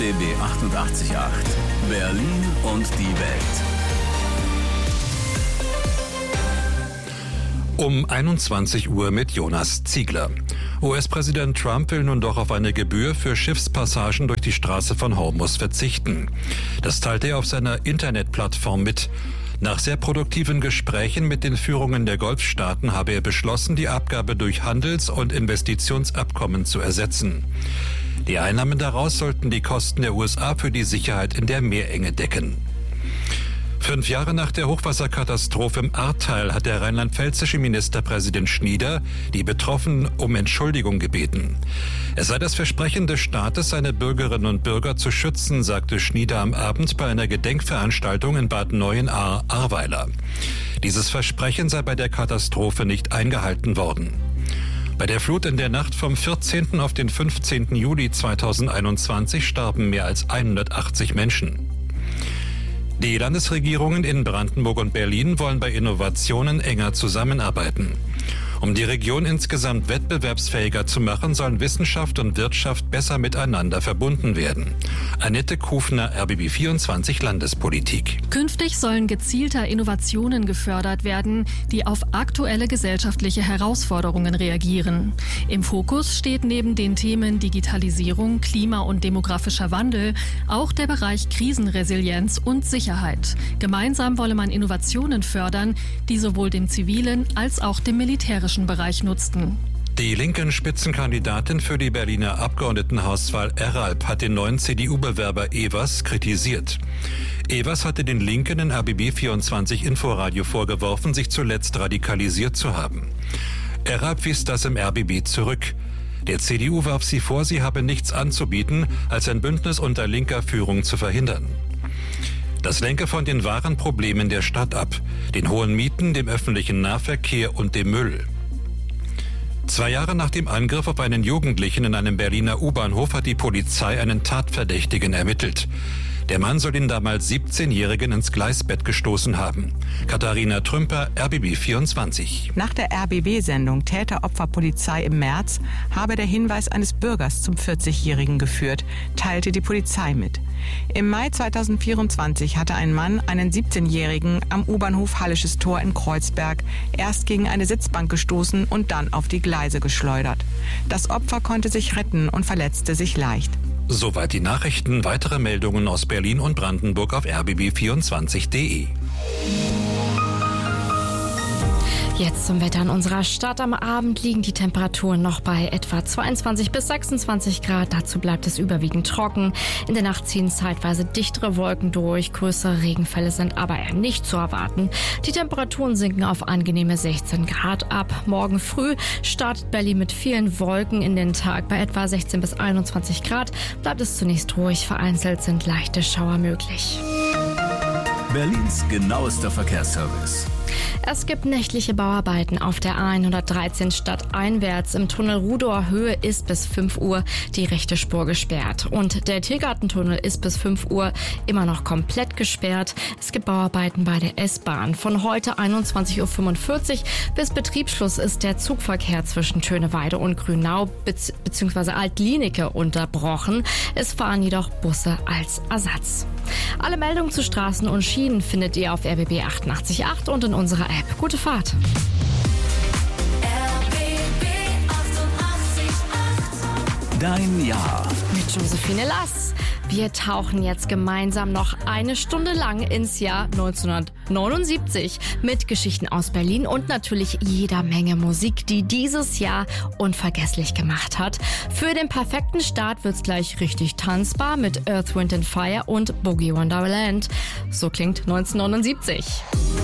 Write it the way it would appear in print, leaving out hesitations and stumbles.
RBB 88.8 Berlin und die Welt. Um 21 Uhr mit Jonas Ziegler. US-Präsident Trump will nun doch auf eine Gebühr für Schiffspassagen durch die Straße von Hormuz verzichten. Das teilte er auf seiner Internetplattform mit. Nach sehr produktiven Gesprächen mit den Führungen der Golfstaaten habe er beschlossen, die Abgabe durch Handels- und Investitionsabkommen zu ersetzen. Die Einnahmen daraus sollten die Kosten der USA für die Sicherheit in der Meerenge decken. 5 Jahre nach der Hochwasserkatastrophe im Ahrtal hat der rheinland-pfälzische Ministerpräsident Schnieder die Betroffenen um Entschuldigung gebeten. Es sei das Versprechen des Staates, seine Bürgerinnen und Bürger zu schützen, sagte Schnieder am Abend bei einer Gedenkveranstaltung in Bad Neuenahr-Ahrweiler. Dieses Versprechen sei bei der Katastrophe nicht eingehalten worden. Bei der Flut in der Nacht vom 14. auf den 15. Juli 2021 starben mehr als 180 Menschen. Die Landesregierungen in Brandenburg und Berlin wollen bei Innovationen enger zusammenarbeiten. Um die Region insgesamt wettbewerbsfähiger zu machen, sollen Wissenschaft und Wirtschaft besser miteinander verbunden werden. Annette Kufner, RBB 24 Landespolitik. Künftig sollen gezielter Innovationen gefördert werden, die auf aktuelle gesellschaftliche Herausforderungen reagieren. Im Fokus steht neben den Themen Digitalisierung, Klima- und demografischer Wandel auch der Bereich Krisenresilienz und Sicherheit. Gemeinsam wolle man Innovationen fördern, die sowohl dem zivilen als auch dem militärischen Bereich nutzten. Die linken Spitzenkandidatin für die Berliner Abgeordnetenhauswahl Eralp hat den neuen CDU-Bewerber Evers kritisiert. Evers hatte den Linken in RBB 24 Inforadio vorgeworfen, sich zuletzt radikalisiert zu haben. Eralp wies das im RBB zurück. Der CDU warf sie vor, sie habe nichts anzubieten, als ein Bündnis unter linker Führung zu verhindern. Das lenke von den wahren Problemen der Stadt ab, den hohen Mieten, dem öffentlichen Nahverkehr und dem Müll. 2 Jahre nach dem Angriff auf einen Jugendlichen in einem Berliner U-Bahnhof hat die Polizei einen Tatverdächtigen ermittelt. Der Mann soll den damals 17-Jährigen ins Gleisbett gestoßen haben. Katharina Trümper, RBB 24. Nach der RBB-Sendung Täter-Opfer-Polizei im März habe der Hinweis eines Bürgers zum 40-Jährigen geführt, teilte die Polizei mit. Im Mai 2024 hatte ein Mann einen 17-Jährigen am U-Bahnhof Hallisches Tor in Kreuzberg erst gegen eine Sitzbank gestoßen und dann auf die Gleise geschleudert. Das Opfer konnte sich retten und verletzte sich leicht. Soweit die Nachrichten. Weitere Meldungen aus Berlin und Brandenburg auf rbb24.de. Jetzt zum Wetter in unserer Stadt. Am Abend liegen die Temperaturen noch bei etwa 22 bis 26 Grad. Dazu bleibt es überwiegend trocken. In der Nacht ziehen zeitweise dichtere Wolken durch. Größere Regenfälle sind aber eher nicht zu erwarten. Die Temperaturen sinken auf angenehme 16 Grad ab. Morgen früh startet Berlin mit vielen Wolken in den Tag. Bei etwa 16 bis 21 Grad bleibt es zunächst ruhig. Vereinzelt sind leichte Schauer möglich. Berlins genauester Verkehrsservice. Es gibt nächtliche Bauarbeiten auf der A113 stadteinwärts. Im Tunnel Rudower Höhe ist bis 5 Uhr die rechte Spur gesperrt. Und der Tiergartentunnel ist bis 5 Uhr immer noch komplett gesperrt. Es gibt Bauarbeiten bei der S-Bahn. Von heute 21.45 Uhr bis Betriebsschluss ist der Zugverkehr zwischen Schöneweide und Grünau bzw. Altlinike unterbrochen. Es fahren jedoch Busse als Ersatz. Alle Meldungen zu Straßen und Schienen findet ihr auf RBB 88.8 und in unserer App. Gute Fahrt! RBB 88.8 Dein Jahr Mit Josephine Lass. Wir tauchen jetzt gemeinsam noch eine Stunde lang ins Jahr 1979 mit Geschichten aus Berlin und natürlich jeder Menge Musik, die dieses Jahr unvergesslich gemacht hat. Für den perfekten Start wird's gleich richtig tanzbar mit Earth, Wind & Fire und Boogie Wonderland. So klingt 1979.